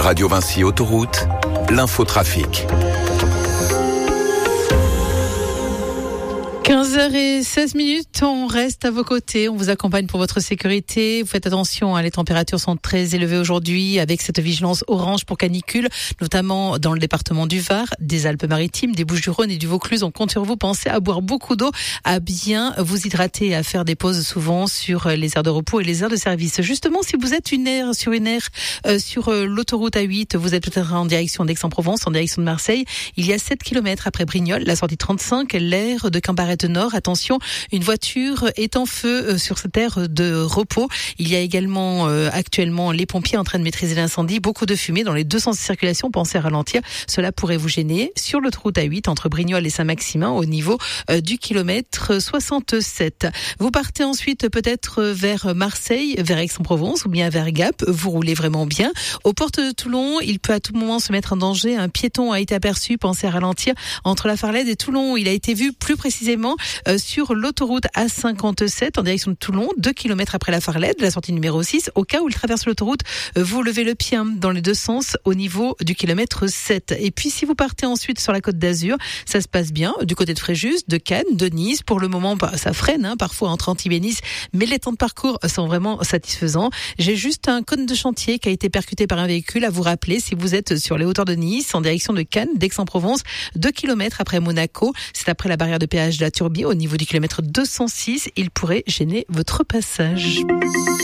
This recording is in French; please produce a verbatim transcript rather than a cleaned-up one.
Radio Vinci Autoroute, l'infotrafic. quinze heures seize minutes, on reste à vos côtés, on vous accompagne pour votre sécurité. Vous faites attention, hein, les températures sont très élevées aujourd'hui avec cette vigilance orange pour canicule, notamment dans le département du Var, des Alpes-Maritimes, des Bouches-du-Rhône et du Vaucluse. On compte sur vous, pensez à boire beaucoup d'eau, à bien vous hydrater et à faire des pauses souvent sur les aires de repos et les aires de service. Justement, si vous êtes une aire sur une aire euh, sur euh, l'autoroute A huit, vous êtes peut-être en direction d'Aix-en-Provence, en direction de Marseille, il y a sept kilomètres après Brignoles, la sortie trente-cinq, l'aire de Quimbarret Nord. Attention, une voiture est en feu sur cette aire de repos. Il y a également euh, actuellement les pompiers en train de maîtriser l'incendie. Beaucoup de fumée dans les deux sens de circulation. Pensez à ralentir. Cela pourrait vous gêner sur l'autoroute A huit entre Brignoles et Saint-Maximin au niveau euh, du kilomètre soixante-sept. Vous partez ensuite peut-être vers Marseille, vers Aix-en-Provence ou bien vers Gap. Vous roulez vraiment bien. Aux portes de Toulon, il peut à tout moment se mettre en danger. Un piéton a été aperçu. Pensez à ralentir entre la Farlède et Toulon. Il a été vu plus précisément Euh, sur l'autoroute A cinquante-sept en direction de Toulon, deux kilomètres après la Farlède, la sortie numéro six. Au cas où il traverse l'autoroute, euh, vous levez le pied hein, dans les deux sens au niveau du kilomètre sept. Et puis si vous partez ensuite sur la Côte d'Azur, ça se passe bien du côté de Fréjus, de Cannes, de Nice. Pour le moment, ça freine hein, parfois entre Antibes et Nice, mais les temps de parcours sont vraiment satisfaisants. J'ai juste un cône de chantier qui a été percuté par un véhicule à vous rappeler si vous êtes sur les hauteurs de Nice en direction de Cannes, d'Aix-en-Provence, deux kilomètres après Monaco. C'est après la barrière de péage de la Turbie au niveau du kilomètre deux cent six, il pourrait gêner votre passage.